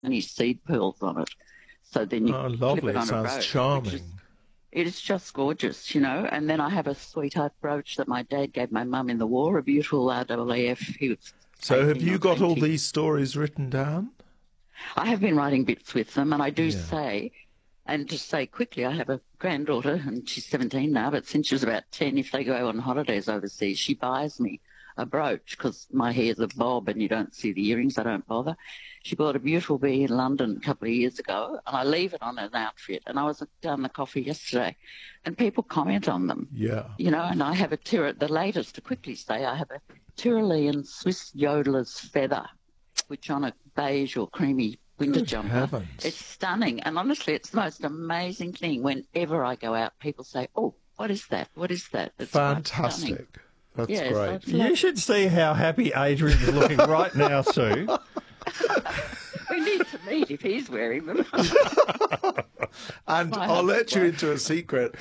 tiny seed pearls on it. So then you Oh, clip lovely. it It on a sounds brooch, which is charming. it is just gorgeous, you know. And then I have a sweetheart brooch that my dad gave my mum in the war, a beautiful RAAF. He was So have 18 you or got all 20. these stories written down? I have been writing bits with them, and I do Yeah. say, and to say quickly, I have a granddaughter, and she's 17 now, but since she was about 10, if they go on holidays overseas, she buys me a brooch because my hair's a bob and you don't see the earrings, I don't bother. She bought a beautiful bee in London a couple of years ago, and I leave it on an outfit. And I was down the coffee yesterday, and people comment on them, Yeah. you know, and I have the latest, to quickly say, I have a Tyrolean Swiss yodeler's feather, which on a beige or creamy winter Good jumper, it's heavens. stunning. And honestly, it's the most amazing thing. Whenever I go out, people say, "Oh, what is that? What is that?" It's quite stunning. Fantastic. That's Yeah, so great. it's You like, should see how happy Adrian's looking right now, Sue. we need to meet if he's wearing them. And My I'll let you husband. into a secret.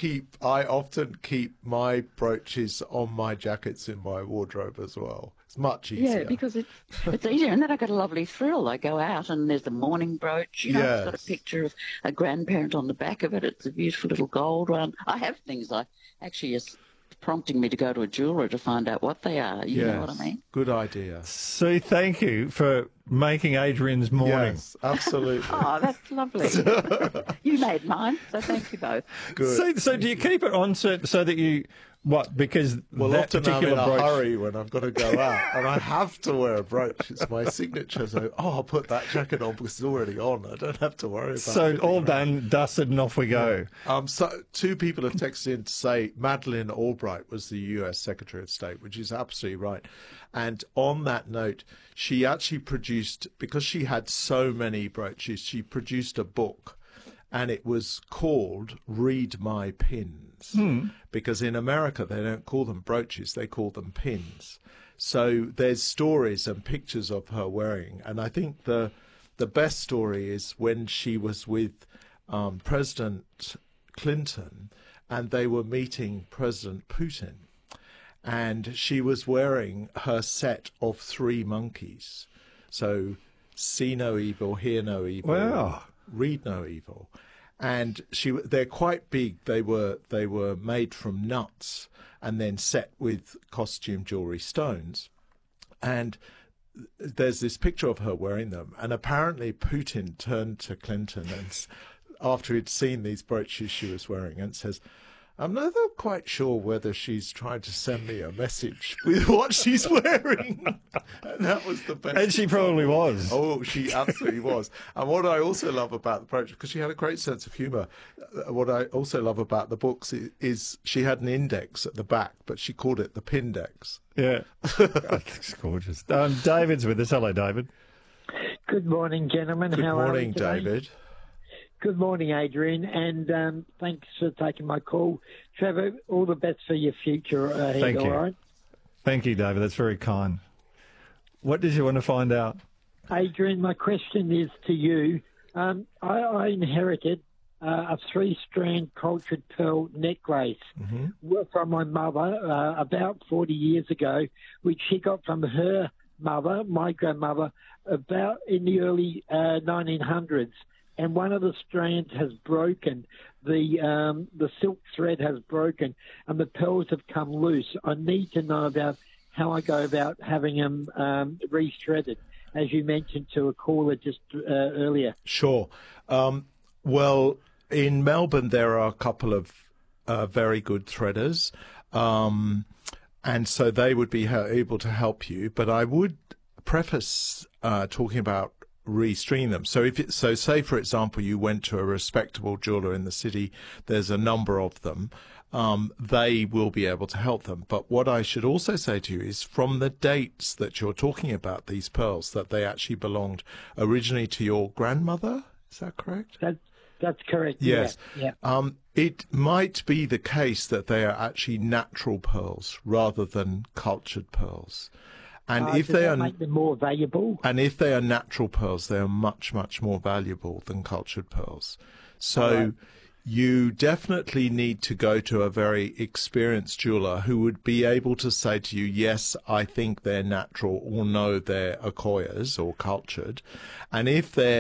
I often keep my brooches on my jackets in my wardrobe as well. It's much Yeah, easier. because it's easier. And then I got a lovely thrill. I go out and there's a morning brooch. You know, it's got a Yes. picture of a grandparent on the back of it. It's a beautiful little gold one. I have things I actually is prompting me to go to a jeweler to find out what they are. You know what I Yes. mean? Good idea. Sue, thank you for making Adrian's morning. Yes, absolutely. Oh, that's lovely. You made mine, so thank you both. Good. So do you keep it on so that you, what, because Well, that often I'm in particular a brooch... hurry when I've got to go out, and I have to wear a brooch. It's my signature. So, I'll put that jacket on because it's already on. I don't have to worry about it. So all done, dusted, and off we go. So two people have texted in to say Madeleine Albright was the U.S. Secretary of State, which is absolutely right. And on that note, she actually produced, because she had so many brooches, she produced a book, and it was called Read My Pins. Because in America, they don't call them brooches, they call them pins. So there's stories and pictures of her wearing. And I think the best story is when she was with President Clinton and they were meeting President Putin. And she was wearing her set of 3 monkeys. So see no evil, hear no evil, Wow. read no evil. And they're quite big. They were made from nuts and then set with costume jewelry stones. And there's this picture of her wearing them. And apparently Putin turned to Clinton and after he'd seen these brooches she was wearing and says, I'm not quite sure whether she's trying to send me a message with what she's wearing. And that was the best. And she probably was. Oh, she absolutely was. And what I also love about the brooch, because she had a great sense of humour, what I also love about the books is she had an index at the back, but she called it the Pindex. Yeah. It's gorgeous. David's with us. Hello, David. Good morning, gentlemen. Good How morning, are you today? David. Good morning, Adrian, and thanks for taking my call. Trevor, all the best for your future ahead, Thank you. all right? Thank you, David. That's very kind. What did you want to find out? Adrian, my question is to you. I inherited a 3-strand cultured pearl necklace from my mother about 40 years ago, which she got from her mother, my grandmother, about in the early 1900s. And one of the strands has broken. The silk thread has broken, and the pearls have come loose. I need to know about how I go about having them rethreaded, as you mentioned to a caller just earlier. Sure. Well, in Melbourne, there are a couple of very good threaders, and so they would be able to help you. But I would preface talking about restring them. So say for example you went to a respectable jeweler in the city, there's a number of them, they will be able to help them. But what I should also say to you is from the dates that you're talking about these pearls, that they actually belonged originally to your grandmother. Is that correct? That's correct. Yes. Yeah. It might be the case that they are actually natural pearls rather than cultured pearls. And if does they that are make them more valuable? And if they are natural pearls, they are much, much more valuable than cultured pearls. So you definitely need to go to a very experienced jeweler who would be able to say to you, yes, I think they're natural, or no, they're Akoyas or cultured. And if they're